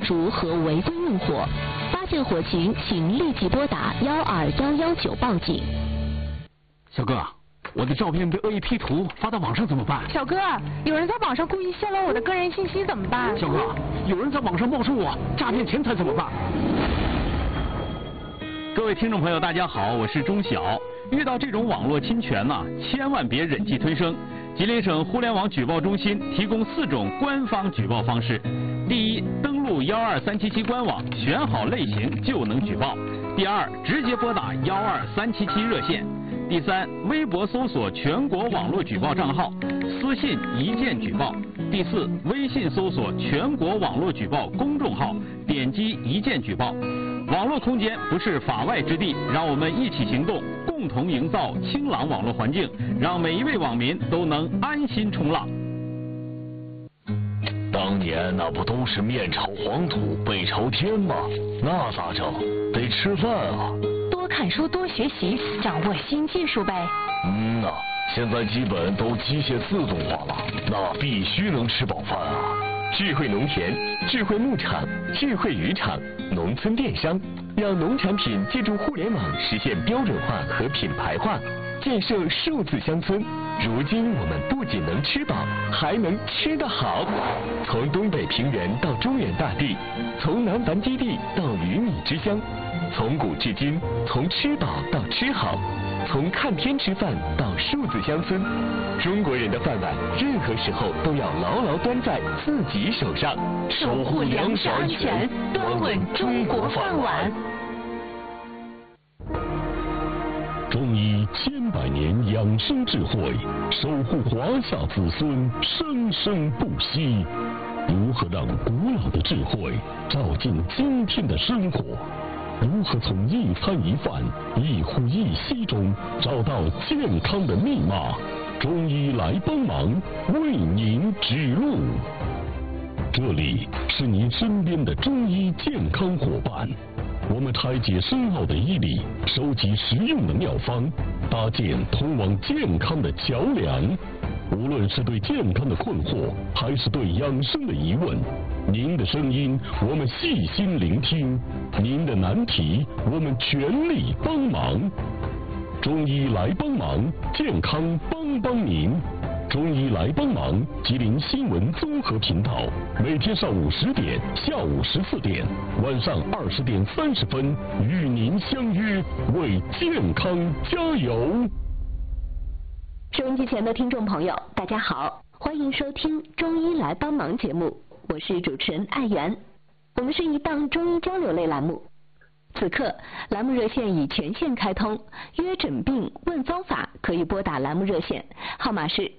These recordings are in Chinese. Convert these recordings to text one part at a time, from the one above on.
烛和围观用火。发现火情，请立即拨打12119报警。 小哥，我的照片被恶意 P 图发到网上怎么办？ 小哥，有人在网上故意泄露我的个人信息怎么办？ 小哥，有人在网上冒充我诈骗钱财怎么办？ 各位听众朋友，大家好，我是钟晓。遇到这种网络侵权呢，千万别忍气吞声。吉林省互联网举报中心提供4种官方举报方式：第一，登录12377官网，选好类型就能举报；第二，直接拨打12377热线；第三，微博搜索全国网络举报账号，私信一键举报；第四，微信搜索全国网络举报公众号，点击一键举报。网络空间不是法外之地，让我们一起行动，共同营造清朗网络环境，让每一位网民都能安心冲浪。 当年那不都是面朝黄土背朝天吗？那咋整？得吃饭啊！ 多看书，多学习，掌握新技术呗。 现在基本都机械自动化了，那必须能吃饱饭啊！智慧农田、智慧牧场、智慧渔场、农村电商，让农产品借助互联网实现标准化和品牌化，建设数字乡村。如今我们不仅能吃饱，还能吃得好。从东北平原到中原大地，从南繁基地到鱼米之乡，从古至今，从吃饱到吃好，从看天吃饭到数字乡村，中国人的饭碗任何时候都要牢牢端在自己手上，守护粮食安全，端稳中国饭碗。 中医千百年养生智慧，守护华夏子孙生生不息。如何让古老的智慧照进今天的生活？如何从一餐一饭、一呼一吸中找到健康的密码？中医来帮忙，为您指路。这里是您身边的中医健康伙伴，我们拆解深奥的医理，收集实用的妙方，搭建通往健康的桥梁。无论是对健康的困惑，还是对养生的疑问，您的声音我们细心聆听，您的难题我们全力帮忙。中医来帮忙，健康帮帮您。中医来帮忙，吉林新闻综合频道，每天上午10点、下午14点、晚上20点30分，与您相约，为健康加油。 收音机前的听众朋友，大家好，欢迎收听《中医来帮忙》节目，我是主持人艾媛。我们是一档中医交流类栏目。此刻，栏目热线已全线开通，约诊病问方法可以拨打栏目热线，号码是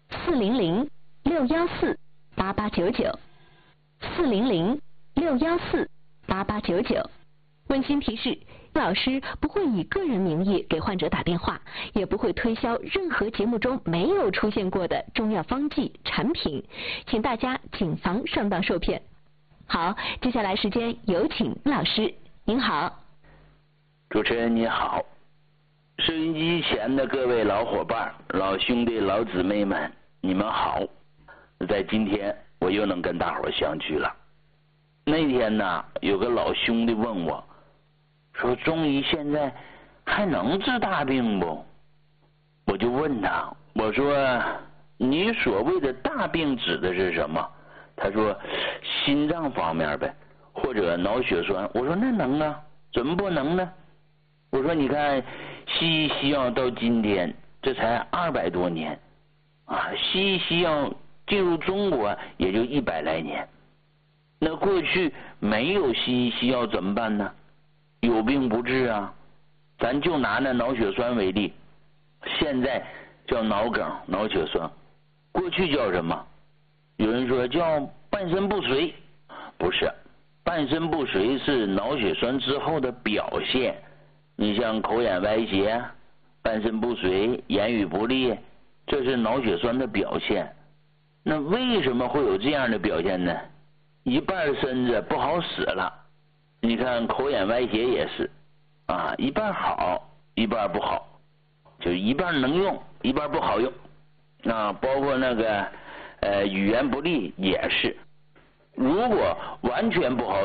400-614-8899，400-614-8899。温馨提示，老师不会以个人名义给患者打电话，也不会推销任何节目中没有出现过的中药方剂产品，请大家谨防上当受骗。好，接下来时间有请老师。您好。 主持人你好，收音机前的各位老伙伴、老兄弟、老姊妹们，你们好。在今天我又能跟大伙相聚了。那天呢，有个老兄弟问我，说中医现在还能治大病不？我就问他，我说你所谓的大病指的是什么？他说心脏方面呗，或者脑血栓。我说那能啊，怎么不能呢？我说你看西医西药到今天这才200多年啊，西医西药进入中国也就100来年。那过去没有西医西药怎么办呢？有病不治啊。咱就拿那脑血栓为例，现在叫脑梗、脑血栓，过去叫什么？有人说叫半身不遂，不是，半身不遂是脑血栓之后的表现。你像口眼歪斜、半身不遂、言语不利，这是脑血栓的表现。那为什么会有这样的表现呢？一半身子不好使了，你看口眼歪斜也是啊，一半好一半不好，就一半能用一半不好用啊，包括那个语言不利也是，如果完全不好